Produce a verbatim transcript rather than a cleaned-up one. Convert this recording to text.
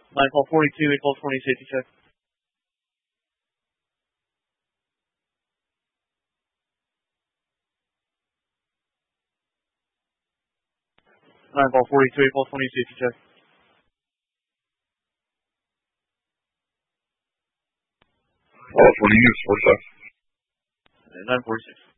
Nightfall forty-two, eight twenty, safety check. Nightfall forty-two, eight twenty, safety check. All twenty units, forty-five. nine forty-six.